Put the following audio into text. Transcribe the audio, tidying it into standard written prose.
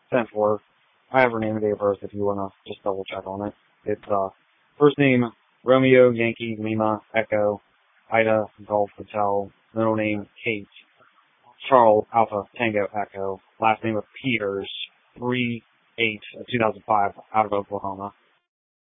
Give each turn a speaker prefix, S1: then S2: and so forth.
S1: 10-4. I have her name and date of birth if you want to just double check on it. It's first name Romeo Yankee Lima Echo Ida Golf Hotel. Middle name Kate Charles Alpha Tango Echo. Last name of Peters 3/8/2005 out of Oklahoma.